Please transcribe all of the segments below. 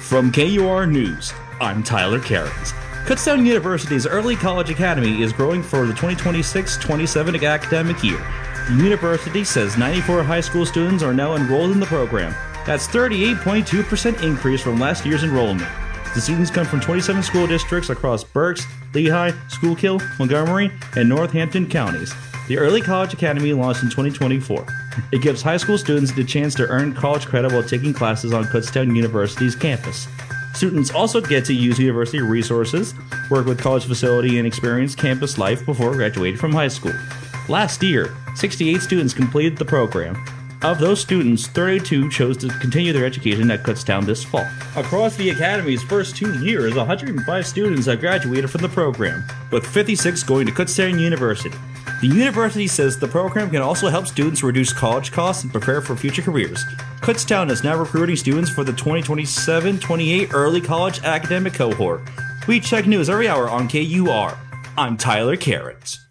From KUR News, I'm Tyler Cairns. Kutztown University's Early College Academy is growing for the 2026-27 academic year. The university says 94 high school students are now enrolled in the program. That's 38.2% increase from last year's enrollment. The students come from 27 school districts across Berks, Lehigh, Schuylkill, Montgomery, and Northampton counties. The Early College Academy launched in 2024. It gives high school students the chance to earn college credit while taking classes on Kutztown University's campus. Students also get to use university resources, work with college facility, and experience campus life before graduating from high school. Last year, 68 students completed the program. Of those students, 32 chose to continue their education at Kutztown this fall. Across the Academy's first 2 years, 105 students have graduated from the program, with 56 going to Kutztown University. The university says the program can also help students reduce college costs and prepare for future careers. Kutztown is now recruiting students for the 2027-28 Early College Academic Cohort. We check news every hour on KUR. I'm Tyler Cairns.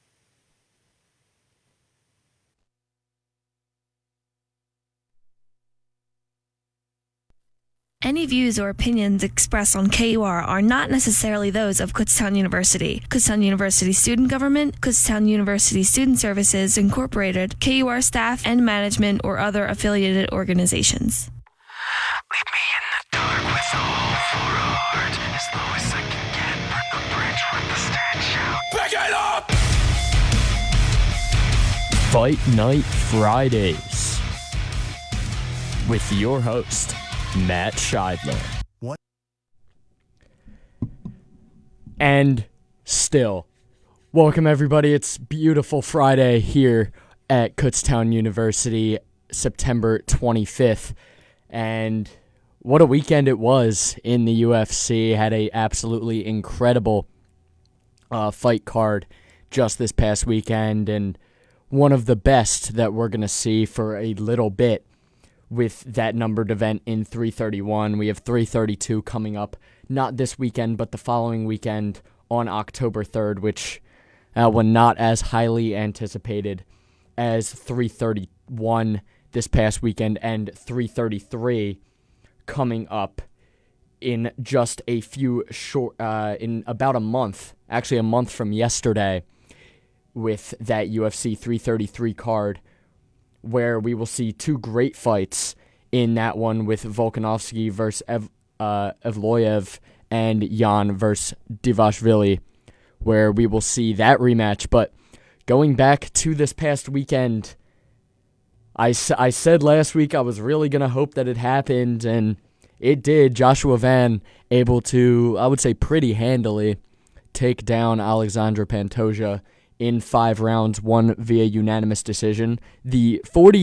Any views or opinions expressed on KUR are not necessarily those of Kutztown University, Kutztown University Student Government, Kutztown University Student Services Incorporated, KUR staff and management, or other affiliated organizations. Leave me in the dark with a hole for a heart, as low as I can get, burn the bridge with the stench out. Pick it up! Fight Night Fridays with your host, Matt Scheidler. What? And still, welcome everybody. It's beautiful Friday here at Kutztown University, September 25th. And what a weekend it was in the UFC. Had a absolutely incredible fight card just this past weekend, and one of the best that we're going to see for a little bit. With that numbered event in 331. We have 332 coming up, not this weekend, but the following weekend on October 3rd, which was not as highly anticipated as 331 this past weekend, and 333 coming up in just a few in about a month, actually a month from yesterday, with that UFC 333 card, where we will see two great fights in that one, with Volkanovski versus Evloev and Yan versus Divashvili, where we will see that rematch. But going back to this past weekend, I said last week I was really going to hope that it happened, and it did. Joshua Van able to, I would say pretty handily, take down Alexandre Pantoja in 5 rounds, won via unanimous decision. The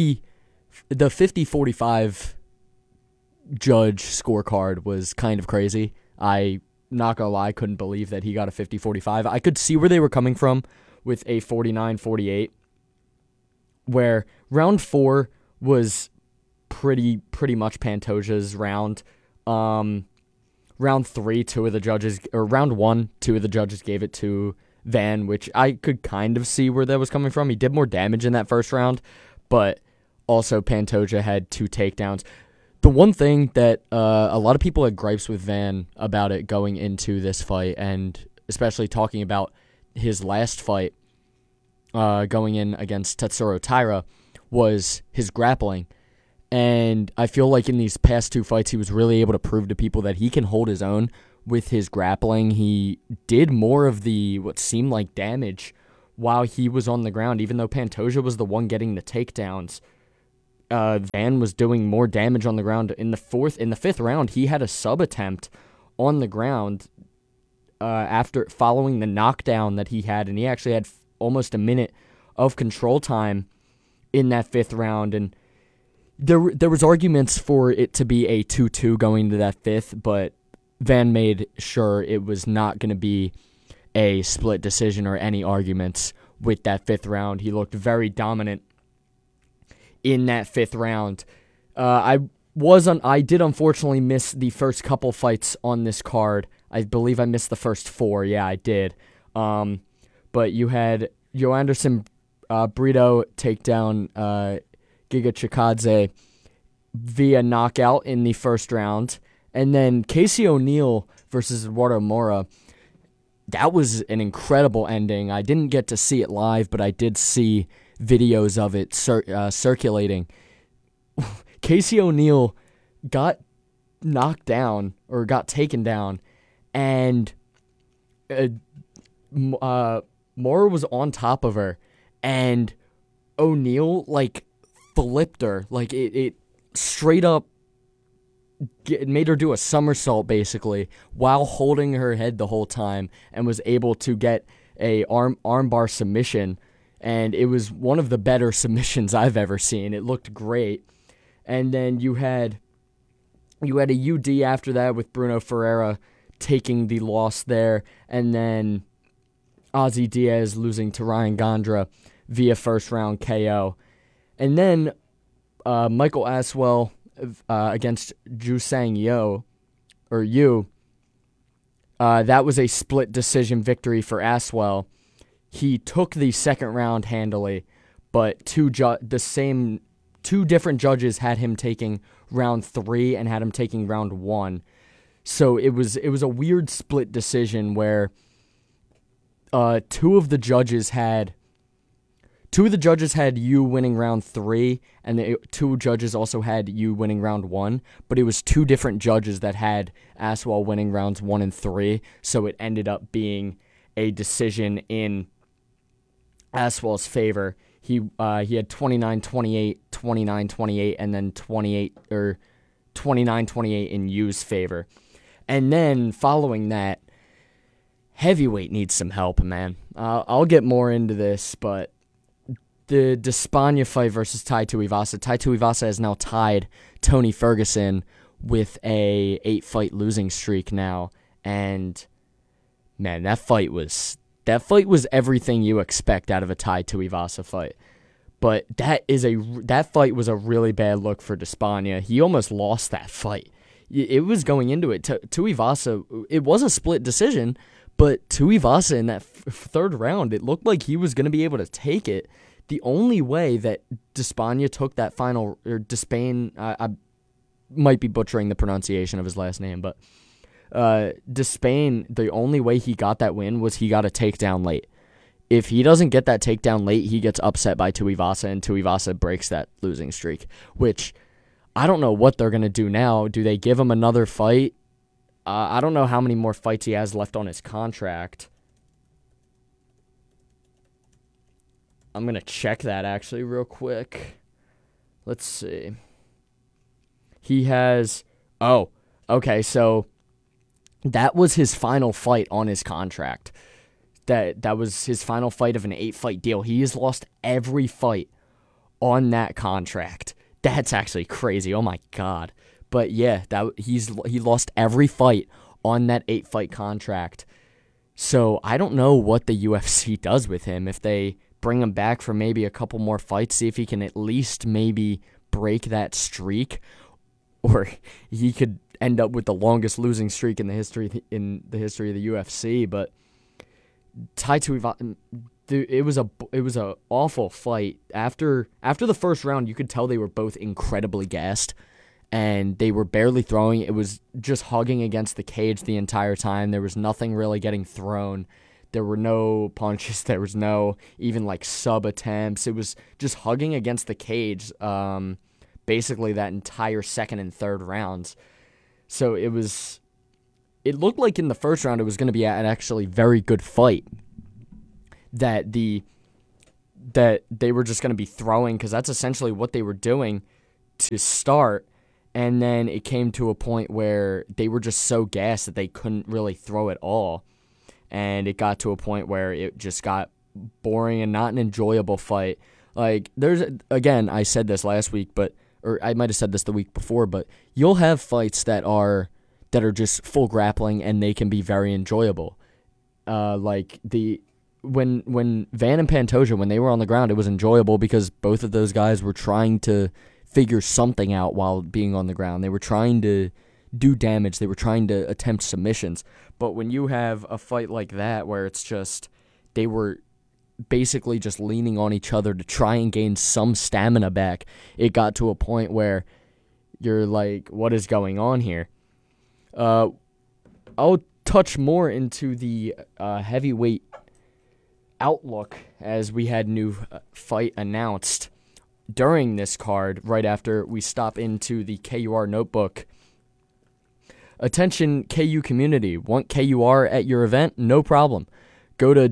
50-45 judge scorecard was kind of crazy. I, not gonna lie, couldn't believe that he got a 50-45. I could see where they were coming from with a 49-48, where round 4 was pretty much Pantoja's round. Round 3, round 1, 2 of the judges gave it to Van, which I could kind of see where that was coming from. He did more damage in that first round, but also Pantoja had 2 takedowns. The one thing that a lot of people had gripes with Van about it going into this fight, and especially talking about his last fight going in against Tetsuro Taira, was his grappling. And I feel like in these past 2 fights, he was really able to prove to people that he can hold his own with his grappling. He did more of the what seemed like damage while he was on the ground, even though Pantoja was the one getting the takedowns. Van was doing more damage on the ground. In the 5th round, he had a sub attempt on the ground after following the knockdown that he had, and he actually had almost a minute of control time in that 5th round. And there was arguments for it to be a 2-2 going to that 5th, but Van made sure it was not going to be a split decision or any arguments with that 5th round. He looked very dominant in that 5th round. I did unfortunately miss the first couple fights on this card. I believe I missed the first 4. Yeah, I did. But you had Joanderson Brito take down Giga Chikadze via knockout in the first round. And then Casey O'Neill versus Eduardo Mora, that was an incredible ending. I didn't get to see it live, but I did see videos of it circulating. Casey O'Neill got knocked down, or got taken down, and Mora was on top of her, and O'Neill, like, flipped her. Like, it straight up made her do a somersault, basically, while holding her head the whole time, and was able to get a armbar submission, and it was one of the better submissions I've ever seen. It looked great. And then you had a UD after that with Bruno Ferreira taking the loss there, and then Ozzy Diaz losing to Ryan Gondra via first round KO. And then Michael Aswell against Jusang Yu, that was a split decision victory for Aswell. He took the second round handily, but two different judges had him taking round 3 and had him taking round 1. So it was a weird split decision where two of the judges had Yu winning round 3, and two judges also had Yu winning round 1, but it was two different judges that had Aswell winning rounds 1 and 3, so it ended up being a decision in Aswell's favor. He had 29-28, 29-28, and then 29-28 in Yu's favor. And then following that, heavyweight needs some help, man. I'll get more into this, but the Despaigne fight versus Tai Tuivasa. Tai Tuivasa has now tied Tony Ferguson with a 8-fight losing streak now, and man, that fight was everything you expect out of a Tai Tuivasa fight. But that fight was a really bad look for Despaigne. He almost lost that fight. It was going into it. Tuivasa, it was a split decision, but Tuivasa in that third round, it looked like he was going to be able to take it. The only way that Despaigne took that final, or Despain, I might be butchering the pronunciation of his last name, but Despain, the only way he got that win was he got a takedown late. If he doesn't get that takedown late, he gets upset by Tuivasa, and Tuivasa breaks that losing streak, which I don't know what they're going to do now. Do they give him another fight? I don't know how many more fights he has left on his contract. I'm going to check that actually real quick. Let's see. He has... Oh, okay, so that was his final fight on his contract. That was his final fight of an 8-fight deal. He has lost every fight on that contract. That's actually crazy. Oh my god. But yeah, he lost every fight on that 8-fight contract. So I don't know what the UFC does with him. If they bring him back for maybe a couple more fights, see if he can at least maybe break that streak, or he could end up with the longest losing streak in the history of the UFC. But Tai Tuivasa, it was a awful fight. After the first round, you could tell they were both incredibly gassed, and they were barely throwing. It was just hugging against the cage the entire time. There was nothing really getting thrown. There were no punches. There was no even like sub attempts. It was just hugging against the cage, basically that entire second and third rounds. So it looked like in the first round it was going to be an actually very good fight. That they were just going to be throwing, because that's essentially what they were doing to start. And then it came to a point where they were just so gassed that they couldn't really throw at all. And it got to a point where it just got boring and not an enjoyable fight. Like, again, I said this last week, or I might have said this the week before, but you'll have fights that are just full grappling, and they can be very enjoyable. When Van and Pantoja, when they were on the ground, it was enjoyable because both of those guys were trying to figure something out while being on the ground. They were trying to do damage. They were trying to attempt submissions. But when you have a fight like that where it's just they were basically just leaning on each other to try and gain some stamina back, it got to a point where you're like, what is going on here? I'll touch more into the heavyweight outlook as we had new fight announced during this card right after we stop into the KUR notebook. Attention KU community, want KUR at your event? No problem. Go to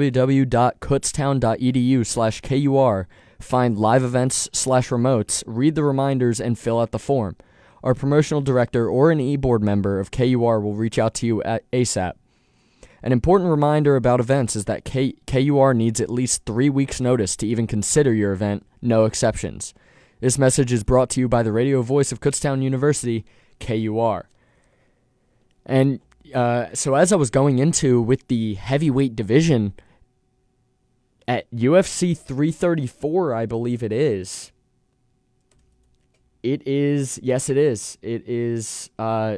www.kutztown.edu/KUR, find live events/remotes, read the reminders, and fill out the form. Our promotional director or an e-board member of KUR will reach out to you at ASAP. An important reminder about events is that KUR needs at least 3 weeks' notice to even consider your event, no exceptions. This message is brought to you by the radio voice of Kutztown University, KUR. And so as I was going into with the heavyweight division, at UFC 334, I believe it is. It is. It is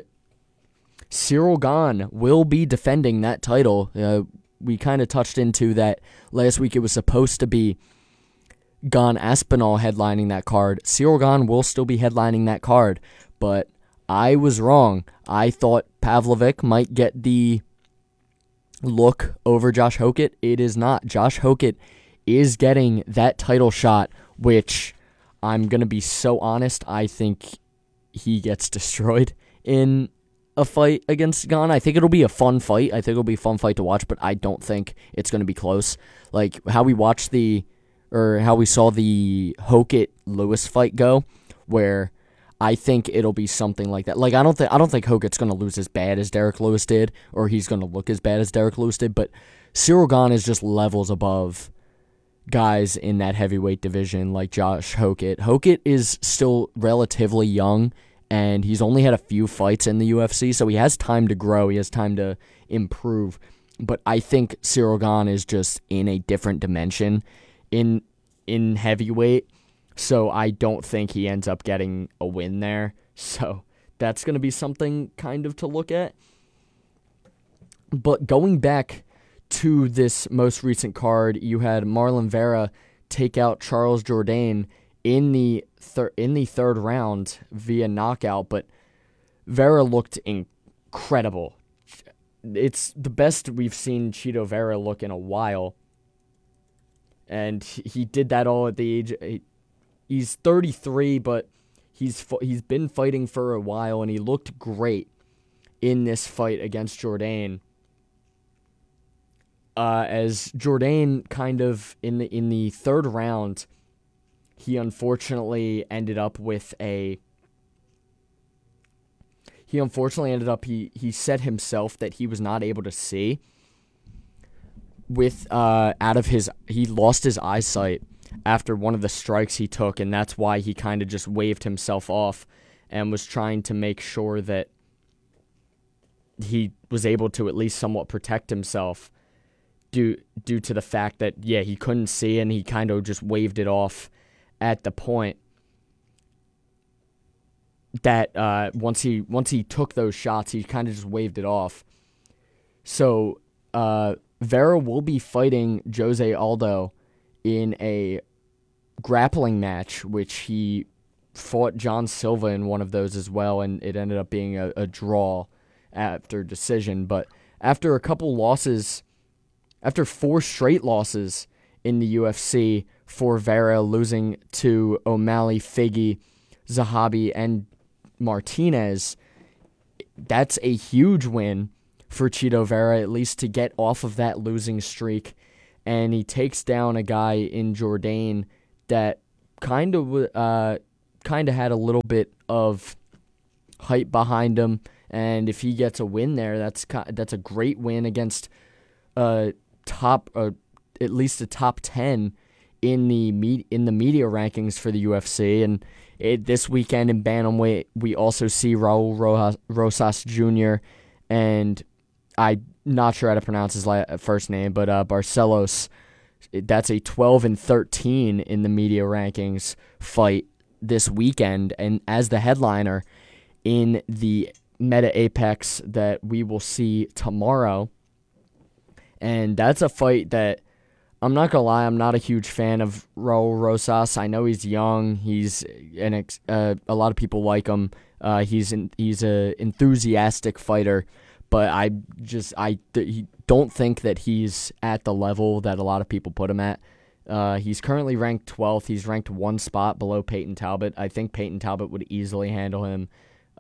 Cyril Gane will be defending that title. We kind of touched into that last week. It was supposed to be Gane Aspinall headlining that card. Cyril Gane will still be headlining that card, but I was wrong. I thought Pavlovic might get the look over Josh Hokett. It is not. Josh Hokett is getting that title shot, which I'm going to be so honest, I think he gets destroyed in a fight against Gane. I think it'll be a fun fight. I think it'll be a fun fight to watch, but I don't think it's going to be close. Like how we saw the Hokett-Lewis fight go, where I think it'll be something like that. Like I don't think Hokett's going to lose as bad as Derek Lewis did, or he's going to look as bad as Derek Lewis did, but Cyril Gane is just levels above guys in that heavyweight division like Josh Hokett. Hokett is still relatively young, and he's only had a few fights in the UFC, so he has time to grow. He has time to improve. But I think Cyril Gane is just in a different dimension in heavyweight, so I don't think he ends up getting a win there. So that's going to be something kind of to look at. But going back to this most recent card, you had Marlon Vera take out Charles Jourdain in the third round via knockout, but Vera looked incredible. It's the best we've seen Chito Vera look in a while, and he did that all at the age. He's 33, but he's been fighting for a while, and he looked great in this fight against Jourdain. As Jourdain kind of in the third round, he unfortunately ended up with he set himself that he was not able to see with he lost his eyesight after one of the strikes he took, and that's why he kind of just waved himself off and was trying to make sure that he was able to at least somewhat protect himself due to the fact that, yeah, he couldn't see, and he kind of just waved it off at the point that once he took those shots, he kind of just waved it off. So Vera will be fighting Jose Aldo in a grappling match, which he fought John Silva in one of those as well, and it ended up being a draw after decision. But after a couple losses, after 4 straight losses in the UFC for Vera, losing to O'Malley, Figgy, Zahabi, and Martinez, that's a huge win for Chito Vera, at least to get off of that losing streak. And he takes down a guy in Jourdain that kind of had a little bit of hype behind him. And if he gets a win there, that's a great win against at least a top 10 in the media rankings for the UFC. And this weekend in bantamweight, we also see Raul Rosas Jr. and I'm not sure how to pronounce his first name, but Barcelos. That's a 12-13 in the media rankings fight this weekend, and as the headliner in the Meta Apex that we will see tomorrow. And that's a fight that I'm not gonna lie, I'm not a huge fan of Raul Rosas. I know he's young. He's a lot of people like him. He's a enthusiastic fighter, but I don't think that he's at the level that a lot of people put him at. He's currently ranked 12th. He's ranked one spot below Peyton Talbot. I think Peyton Talbot would easily handle him.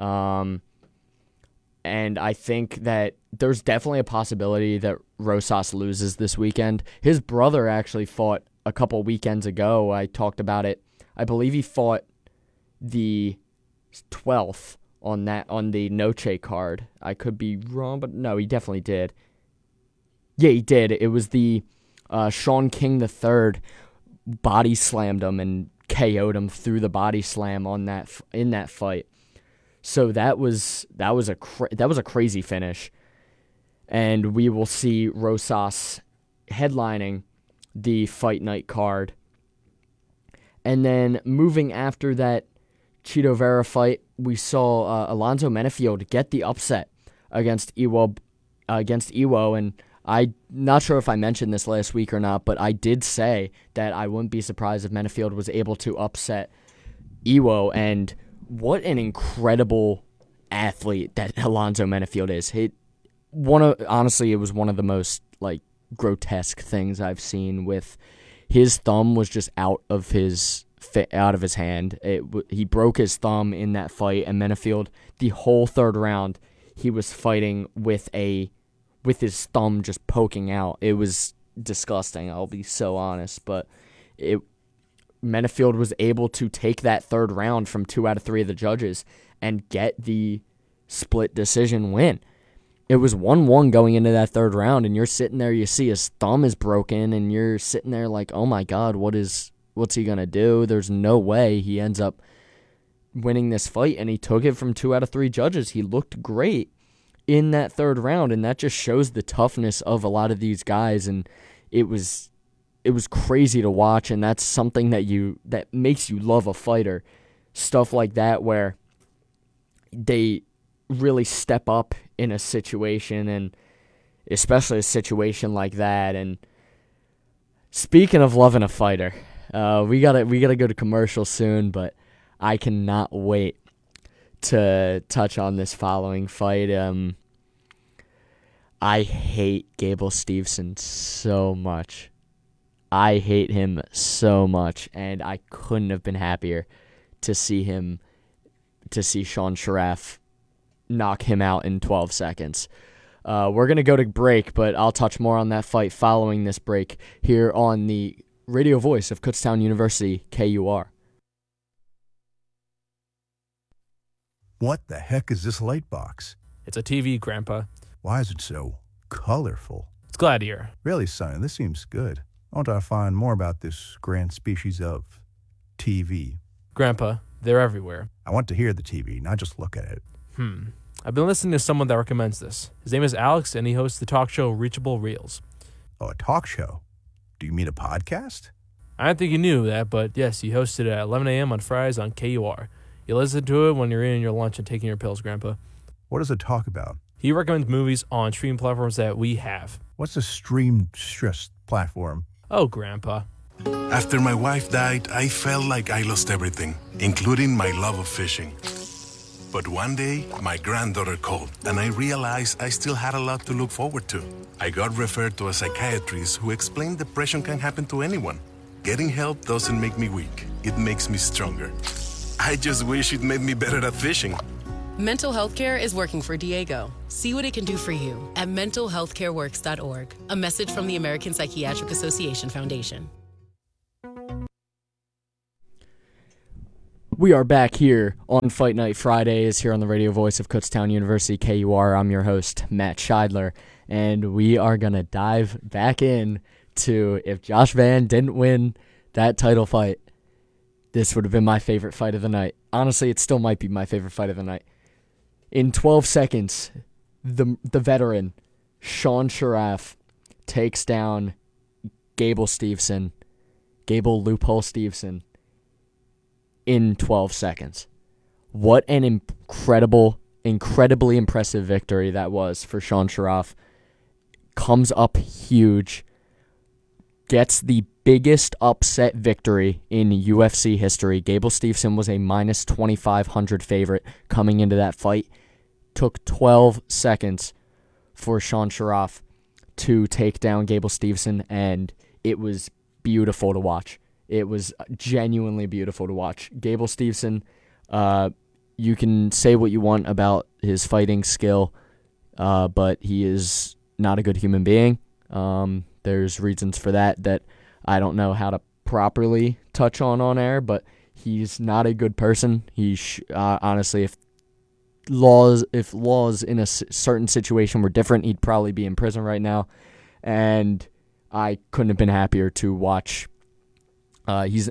And I think that there's definitely a possibility that Rosas loses this weekend. His brother actually fought a couple weekends ago. I talked about it. I believe he fought the 12th on the Noche card. I could be wrong, but no, he definitely did. Yeah, he did. It was the Sean King III body slammed him and KO'd him through the body slam in that fight. So that was a crazy finish, and we will see Rosas headlining the Fight Night card. And then moving after that Chito Vera fight, we saw Alonzo Menefield get the upset against Iwo, and I'm not sure if I mentioned this last week or not, but I did say that I wouldn't be surprised if Menefield was able to upset Iwo, and what an incredible athlete that Alonzo Menefield is. Honestly, it was one of the most grotesque things I've seen. With his thumb was just out of his hand. He broke his thumb in that fight, and Menefield, the whole third round, he was fighting with his thumb just poking out. It was disgusting. I'll be so honest, but Menefield was able to take that third round from 2 out of 3 of the judges and get the split decision win. It was 1-1 going into that third round, and you're sitting there, you see his thumb is broken, and you're sitting there like, oh my God, what's he going to do? There's no way he ends up winning this fight, and he took it from 2 out of 3 judges. He looked great in that third round, and that just shows the toughness of a lot of these guys, and it was crazy to watch, and that's something that makes you love a fighter. Stuff like that where they really step up in a situation, and especially a situation like that. And speaking of loving a fighter, we gotta go to commercial soon, but I cannot wait to touch on this following fight. I hate Gable Steveson so much. I hate him so much, and I couldn't have been happier to see Sean Sharaf knock him out in 12 seconds. We're going to go to break, but I'll touch more on that fight following this break here on the radio voice of Kutztown University, KUR. What the heck is this light box? It's a TV, Grandpa. Why is it so colorful? It's Gladiator. Really, son, this seems good. I want to find more about this grand species of TV. Grandpa, they're everywhere. I want to hear the TV, not just look at it. I've been listening to someone that recommends this. His name is Alex, and he hosts the talk show Reachable Reels. Oh, a talk show? Do you mean a podcast? I don't think you knew that, but yes, he hosts it at 11 a.m. on Fridays on KUR. You listen to it when you're eating your lunch and taking your pills, Grandpa. What does it talk about? He recommends movies on streaming platforms that we have. What's a stream stress platform? Oh, Grandpa. After my wife died, I felt like I lost everything, including my love of fishing. But one day, my granddaughter called, and I realized I still had a lot to look forward to. I got referred to a psychiatrist who explained depression can happen to anyone. Getting help doesn't make me weak. It makes me stronger. I just wish it made me better at fishing. Mental health care is working for Diego. See what it can do for you at mentalhealthcareworks.org. A message from the American Psychiatric Association Foundation. We are back here on Fight Night Fridays here on the radio voice of Kutztown University, KUR. I'm your host, Matt Scheidler, and we are going to dive back in to if Josh Van didn't win that title fight, this would have been my favorite fight of the night. Honestly, it still might be my favorite fight of the night. In 12 seconds, the veteran, Sean Sharaf, takes down Gable Loophole Steveson, in 12 seconds. What an incredibly impressive victory that was for Sean Sharaf. Comes up huge. gets the biggest upset victory in UFC history. Gable Steveson was a minus 2,500 favorite coming into that fight. Took 12 seconds for Sean Sharaf to take down Gable Steveson, and it was beautiful to watch. It was genuinely beautiful to watch. Gable Steveson, you can say what you want about his fighting skill, but he is not a good human being. There's reasons for that I don't know how to properly touch on air, but he's not a good person. He honestly, if laws in a certain situation were different, he'd probably be in prison right now. And I couldn't have been happier to watch. He's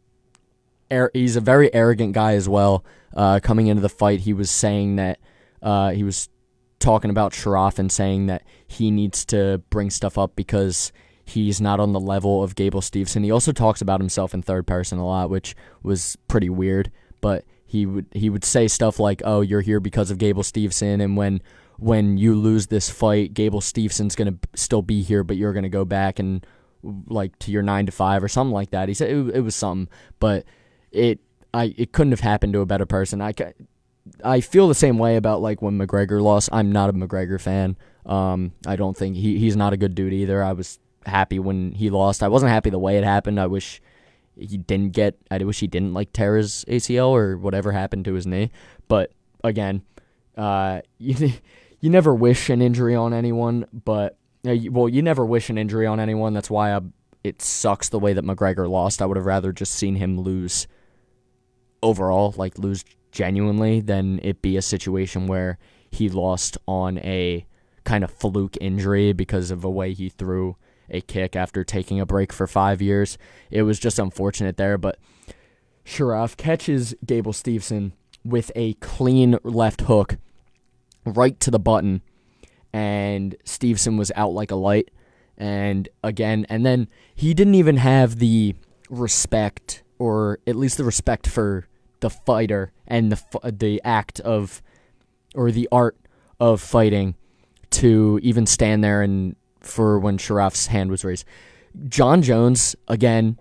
a very arrogant guy as well. Coming into the fight, he was saying that he was talking about Sharaf and saying that he needs to bring stuff up because he's not on the level of Gable Steveson. He also talks about himself in third person a lot, which was pretty weird. But he would say stuff like, "Oh, you're here because of Gable Steveson, and when you lose this fight, Gable Stevenson's gonna still be here, but you're gonna go back and like to your 9 to 5 or something like that." He said it was something, but it couldn't have happened to a better person. I feel the same way about like when McGregor lost. I'm not a McGregor fan. I don't think he's not a good dude either. I was happy when he lost. I wasn't happy the way it happened. I wish he didn't like tear his ACL or whatever happened to his knee. But again, you never wish an injury on anyone. But you never wish an injury on anyone. That's why it sucks the way that McGregor lost. I would have rather just seen him lose overall, like lose genuinely, than it be a situation where he lost on a kind of fluke injury because of a way he threw a kick after taking a break for 5 years. It was just unfortunate there, but Sharaf catches Gable Steveson with a clean left hook right to the button, and Steveson was out like a light. And then he didn't even have the respect, or at least the respect for the fighter and the act of, or the art of fighting, to even stand there and for when Sharaf's hand was raised. John Jones, again,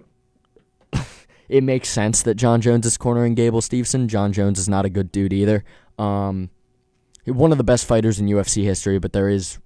it makes sense that John Jones is cornering Gable Steveson. John Jones is not a good dude either. One of the best fighters in UFC history, but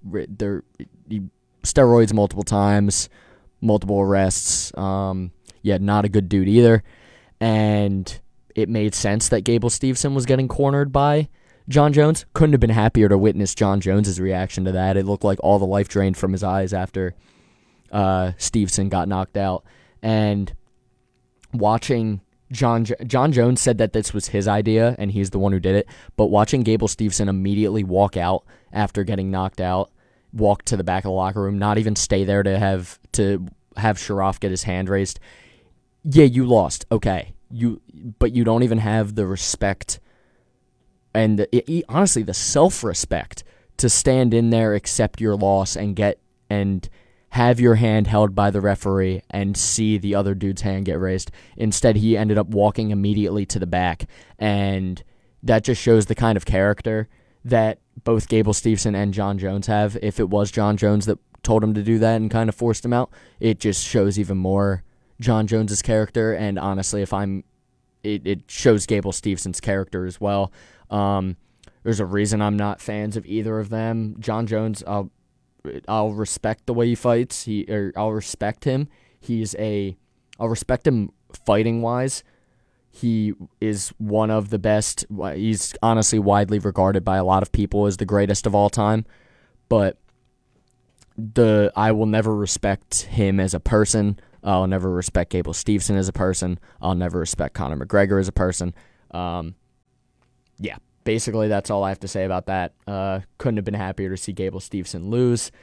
steroids multiple times, multiple arrests. Not a good dude either. And it made sense that Gable Steveson was getting cornered by John Jones. Couldn't have been happier to witness John Jones's reaction to that. It looked like all the life drained from his eyes after Steveson got knocked out. And watching John Jones said that this was his idea and he's the one who did it, but watching Gable Steveson immediately walk out after getting knocked out, walk to the back of the locker room, not even stay there to have Sharaf get his hand raised. Yeah, you lost. Okay. But you don't even have the respect and honestly the self-respect to stand in there, accept your loss, and have your hand held by the referee and see the other dude's hand get raised. Instead, he ended up walking immediately to the back, and that just shows the kind of character that both Gable Steveson and John Jones have. If it was John Jones that told him to do that and kind of forced him out, it just shows even more John Jones's character. And honestly, it shows Gable Stevenson's character as well. There's a reason I'm not fans of either of them. John Jones, I'll respect the way he fights. I'll respect him. I'll respect him fighting wise. He is one of the best. He's honestly widely regarded by a lot of people as the greatest of all time. But I will never respect him as a person. I'll never respect Gable Steveson as a person. I'll never respect Conor McGregor as a person. Basically that's all I have to say about that. Couldn't have been happier to see Gable Steveson lose.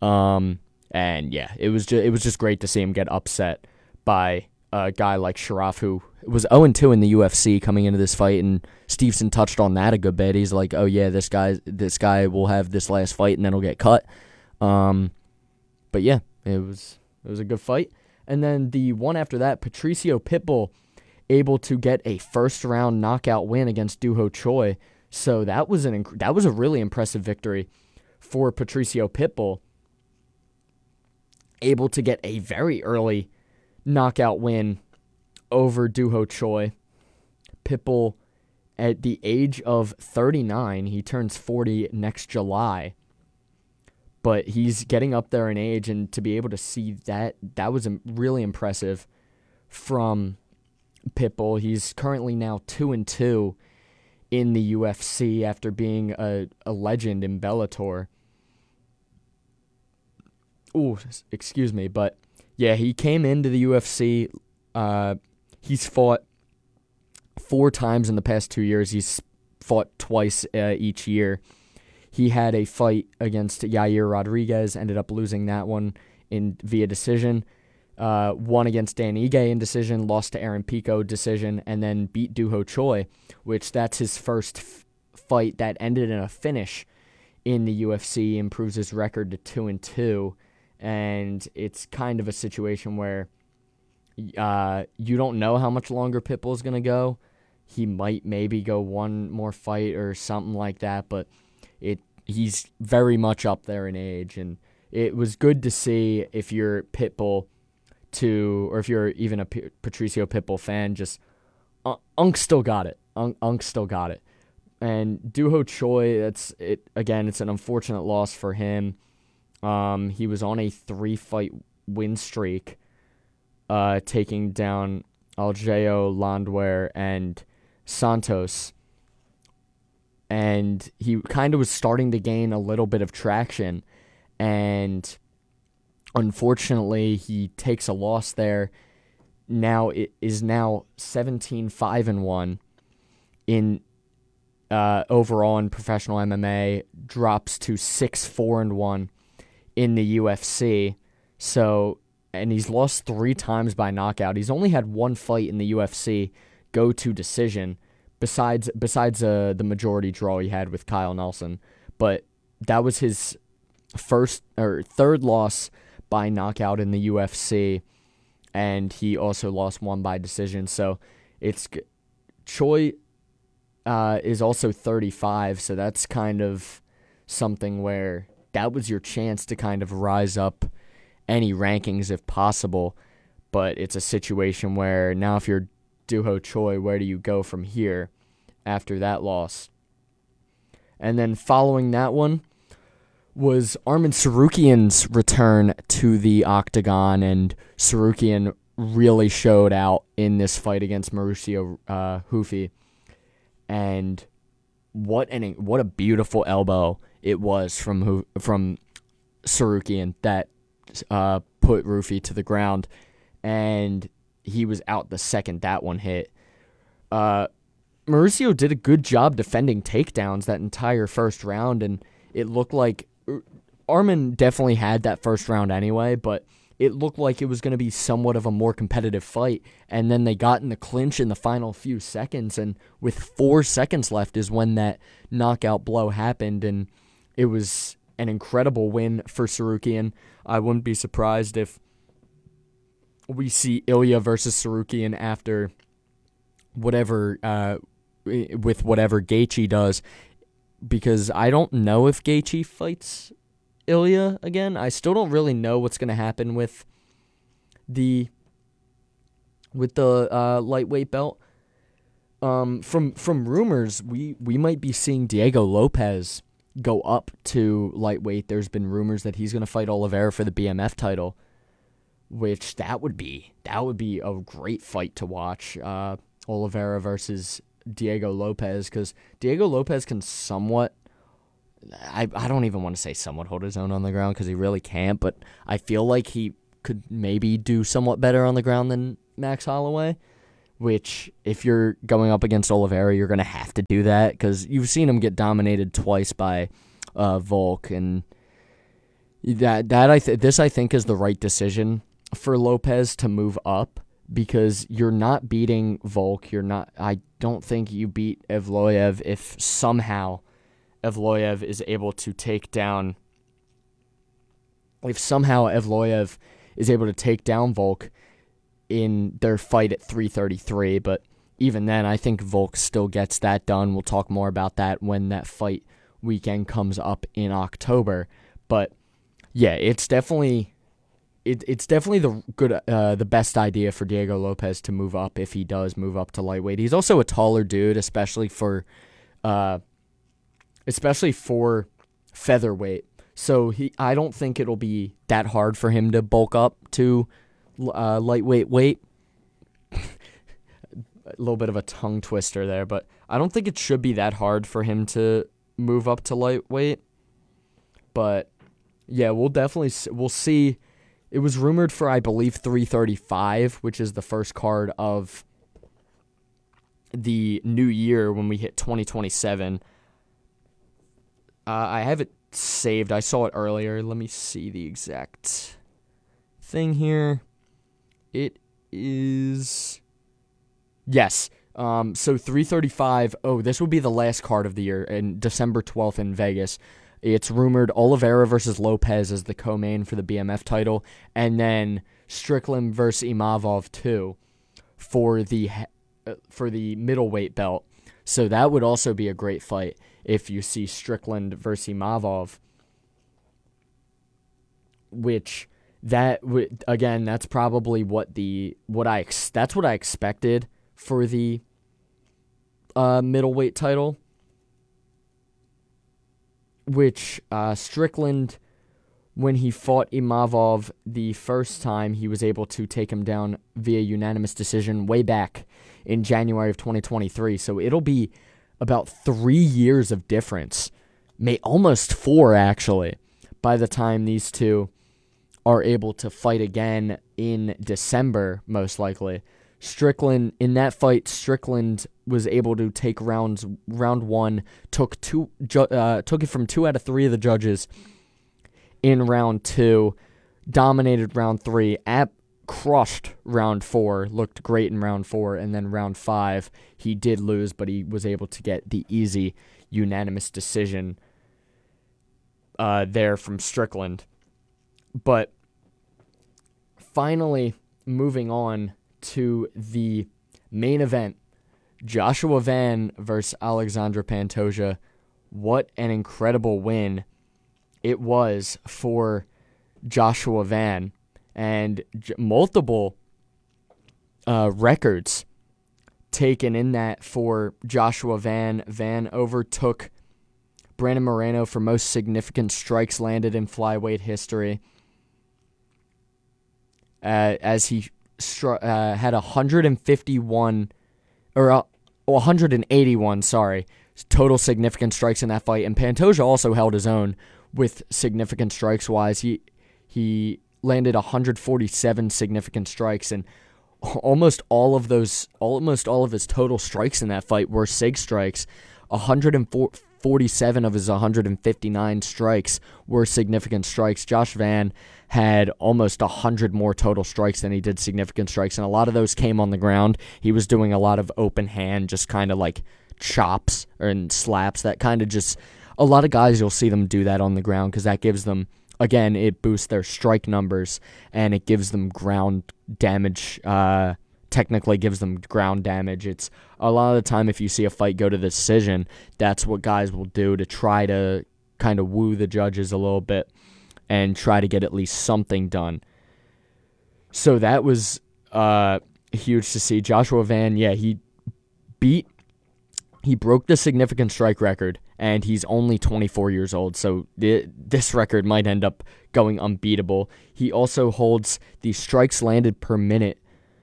It was just great to see him get upset by a guy like Sharaf, who was 0-2 in the UFC coming into this fight, and Steveson touched on that a good bit. He's like, "Oh yeah, this guy will have this last fight and then he'll get cut." But yeah, it was a good fight. And then the one after that, Patricio Pitbull able to get a first-round knockout win against Doo Ho Choi. So that was a really impressive victory for Patricio Pitbull. able to get a very early knockout win over Doo Ho Choi. Pitbull, at the age of 39, he turns 40 next July. But he's getting up there in age, and to be able to see that was really impressive from Pitbull. He's currently now 2-2 in the UFC after being a legend in Bellator. Ooh, excuse me, but yeah, he came into the UFC. He's fought 4 times in the past 2 years. He's fought twice each year. He had a fight against Yair Rodriguez, ended up losing that one via decision. Won against Dan Ige in decision, lost to Aaron Pico decision, and then beat Doo Ho Choi, which that's his first fight that ended in a finish in the UFC, improves his record to 2-2, and it's kind of a situation where you don't know how much longer Pitbull's going to go. He might maybe go one more fight or something like that, but he's very much up there in age, and it was good to see if you're Pitbull or if you're even a Patricio Pitbull fan, just Unk still got it. Unk still got it. And Doo Ho Choi, it's an unfortunate loss for him. He was on a 3-fight win streak, taking down Algeo, Landwehr, and Santos. And he kind of was starting to gain a little bit of traction, and unfortunately, he takes a loss there. Now it is 17-5-1 in overall in professional MMA, drops to 6-4-1 in the UFC. So, and he's lost 3 times by knockout. He's only had 1 fight in the UFC go to decision, besides the majority draw he had with Kyle Nelson. But that was his third loss by knockout in the UFC, and he also lost 1 by decision. So it's Choi is also 35, so that's kind of something where that was your chance to kind of rise up any rankings if possible. But it's a situation where now if you're Doo Ho Choi, where do you go from here after that loss? And then following that one was Arman Tsarukyan's return to the octagon, and Tsarukyan really showed out in this fight against Mauricio Houfi. And what a beautiful elbow it was from Tsarukyan that put Houfi to the ground, and he was out the second that one hit. Mauricio did a good job defending takedowns that entire first round, and it looked like Arman definitely had that first round anyway, but it looked like it was going to be somewhat of a more competitive fight, and then they got in the clinch in the final few seconds, and with 4 seconds left is when that knockout blow happened, and it was an incredible win for Tsarukyan. I wouldn't be surprised if we see Ilya versus Tsarukyan after whatever Gaethje does, because I don't know if Gaethje fights Ilya again. I still don't really know what's going to happen with the lightweight belt. From rumors, we might be seeing Diego Lopez go up to lightweight. There's been rumors that he's going to fight Oliveira for the BMF title, which that would be a great fight to watch. Oliveira versus Diego Lopez, because Diego Lopez can somewhat, I don't even want to say somewhat hold his own on the ground, because he really can't, but I feel like he could maybe do somewhat better on the ground than Max Holloway, which if you're going up against Oliveira, you're going to have to do that, because you've seen him get dominated twice by Volk, and this I think is the right decision for Lopez to move up, because you're not beating Volk. I don't think you beat Evloev if somehow Evloev is able to take down. If somehow Evloev is able to take down Volk in their fight at 333, but even then, I think Volk still gets that done. We'll talk more about that when that fight weekend comes up in October. But yeah, it's definitely it's definitely the best idea for Diego Lopes to move up if he does move up to lightweight. He's also a taller dude, especially for featherweight. So I don't think it'll be that hard for him to bulk up to lightweight weight. A little bit of a tongue twister there, but I don't think it should be that hard for him to move up to lightweight. But yeah, we'll see. It was rumored for, I believe, 335, which is the first card of the new year when we hit 2027. I have it saved. I saw it earlier. Let me see the exact thing here. It is... Yes. So 335. Oh, this will be the last card of the year, in December 12th in Vegas. It's rumored Oliveira versus Lopez as the co-main for the BMF title, and then Strickland versus Imavov too for the middleweight belt. So that would also be a great fight if you see Strickland versus Imavov. Which that's probably what I expected for the middleweight title. Which Strickland, when he fought Imavov the first time, he was able to take him down via unanimous decision way back in January of 2023. So it'll be about 3 years of difference, almost 4 actually, by the time these two are able to fight again in December, most likely. In that fight, Strickland was able to take round 1, took it from 2 out of 3 of the judges in round 2, dominated round 3, crushed round 4, looked great in round 4, and then round 5 he did lose, but he was able to get the easy unanimous decision there from Strickland. But finally, moving on to the main event, Joshua Van versus Alexandre Pantoja. What an incredible win it was for Joshua Van, and multiple records taken in that for Joshua Van. Van overtook Brandon Moreno for most significant strikes landed in flyweight history, as he had 181 or 181, total significant strikes in that fight. And Pantoja also held his own with significant strikes wise. He landed 147 significant strikes, and almost all of his total strikes in that fight were sig strikes. 147 of his 159 strikes were significant strikes. Josh Van had almost 100 more total strikes than he did significant strikes, and a lot of those came on the ground. He was doing a lot of open hand, just kind of like chops and slaps. That kind of just, a lot of guys, you'll see them do that on the ground because that gives them, again, it boosts their strike numbers and it gives them ground damage. Technically gives them ground damage. It's a lot of the time if you see a fight go to the decision, that's what guys will do to try to kind of woo the judges a little bit and try to get at least something done. So that was huge to see. Joshua Van, he broke the significant strike record, and he's only 24 years old, so this record might end up going unbeatable. He also holds the strikes landed per minute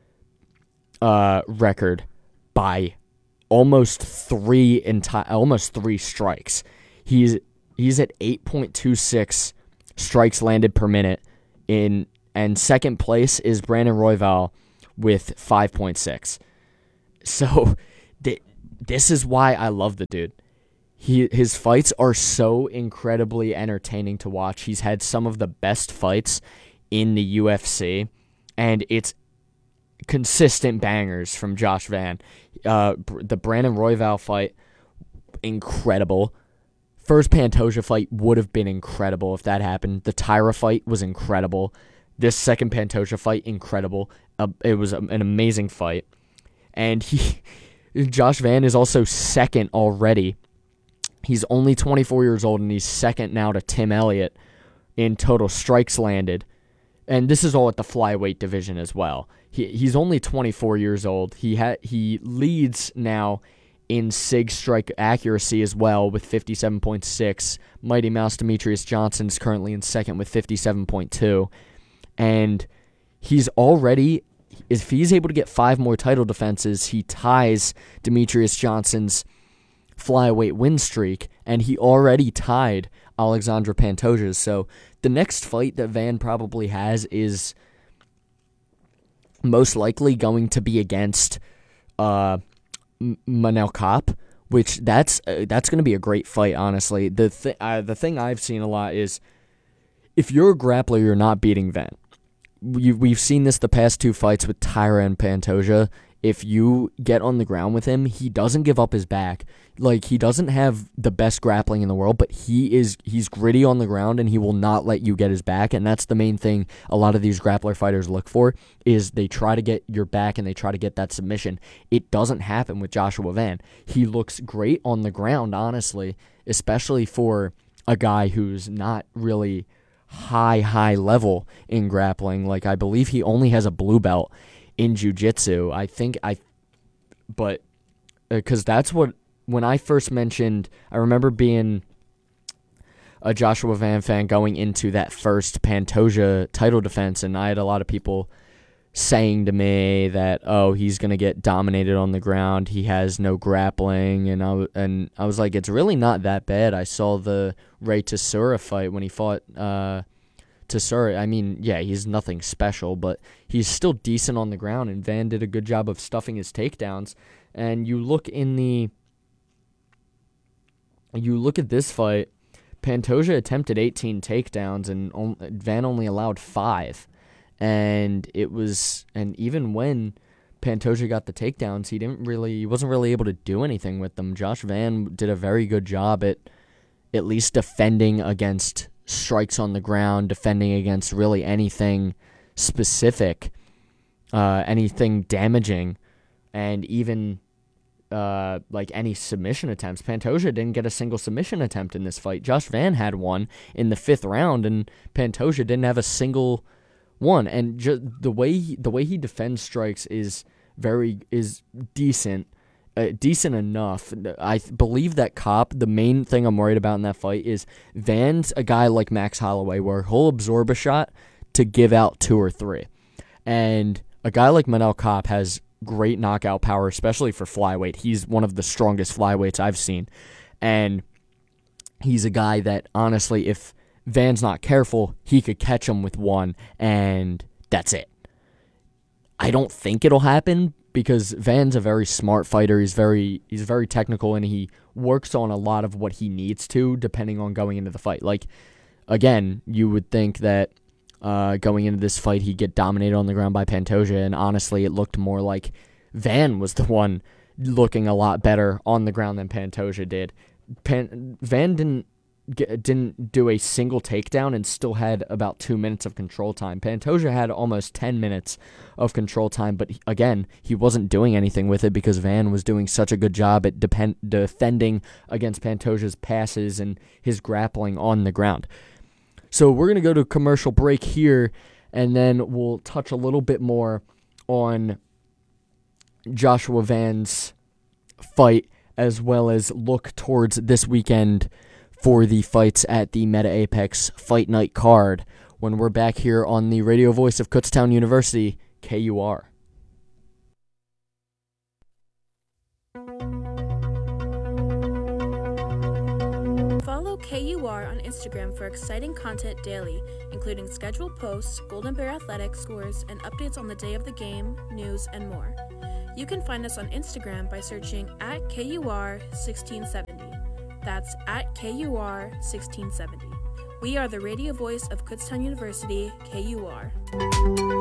record by almost three strikes. He's at 8.26 strikes landed per minute, and second place is Brandon Royval with 5.6. So this is why I love the dude. His fights are so incredibly entertaining to watch. He's had some of the best fights in the UFC, and it's consistent bangers from Josh Van. The Brandon Royval fight, incredible. First Pantoja fight would have been incredible if that happened. The Tyra fight was incredible. This second Pantoja fight, incredible. It was an amazing fight. And Josh Van is also second already. He's only 24 years old, and he's second now to Tim Elliott in total strikes landed. and this is all at the flyweight division as well. He's only 24 years old. He leads now in SIG strike accuracy as well with 57.6. Mighty Mouse Demetrius Johnson is currently in second with 57.2. And he's already, if he's able to get 5 more title defenses, he ties Demetrius Johnson's flyweight win streak, and he already tied Alexandre Pantoja's. So the next fight that Van probably has is most likely going to be against Manel Kape, which that's going to be a great fight, honestly. The thing I've seen a lot is if you're a grappler, you're not beating Van. We've seen this the past 2 fights with Taira and Pantoja. If you get on the ground with him, he doesn't give up his back. Like, he doesn't have the best grappling in the world, but he's gritty on the ground, and he will not let you get his back, and that's the main thing a lot of these grappler fighters look for, is they try to get your back and they try to get that submission. It doesn't happen with Joshua Van. He looks great on the ground, honestly, especially for a guy who's not really high level in grappling. Like, I believe he only has a blue belt in jiu-jitsu. Because that's what, when I first mentioned, I remember being a Joshua Van fan going into that first Pantoja title defense, and I had a lot of people saying to me that, oh, he's going to get dominated on the ground, he has no grappling, and I was like, it's really not that bad. I saw the Ray Tessura fight when he fought Tessura. I mean, yeah, he's nothing special, but he's still decent on the ground, and Van did a good job of stuffing his takedowns. And you look at this fight, Pantoja attempted 18 takedowns, and Van only allowed 5. And even when Pantoja got the takedowns, he wasn't really able to do anything with them. Josh Van did a very good job at least defending against strikes on the ground, defending against really anything specific, anything damaging, and even like any submission attempts. Pantoja didn't get a single submission attempt in this fight. Josh Van had one in the 5th round, and Pantoja didn't have a single one. And the way he defends strikes is decent. Decent enough. I believe that Kape, the main thing I'm worried about in that fight is Van's a guy like Max Holloway where he'll absorb a shot to give out 2 or 3. And a guy like Manel Kape has great knockout power, especially for flyweight. He's one of the strongest flyweights I've seen. And he's a guy that, honestly, if Van's not careful, he could catch him with one, and that's it. I don't think it'll happen, because Van's a very smart fighter. He's very technical, and he works on a lot of what he needs to, depending on going into the fight. Like, again, you would think that going into this fight, he'd get dominated on the ground by Pantoja, and honestly, it looked more like Van was the one looking a lot better on the ground than Pantoja did. Van didn't do a single takedown and still had about 2 minutes of control time. Pantoja had almost 10 minutes of control time, but again, he wasn't doing anything with it because Van was doing such a good job at defending against Pantoja's passes and his grappling on the ground. So we're going to go to a commercial break here, and then we'll touch a little bit more on Joshua Van's fight, as well as look towards this weekend for the fights at the Meta Apex Fight Night card when we're back here on the radio voice of Kutztown University, KUR. Follow KUR on Instagram for exciting content daily, including scheduled posts, Golden Bear Athletic scores, and updates on the day of the game, news, and more. You can find us on Instagram by searching @KUR1670. That's @KUR1670. We are the radio voice of Kutztown University, KUR.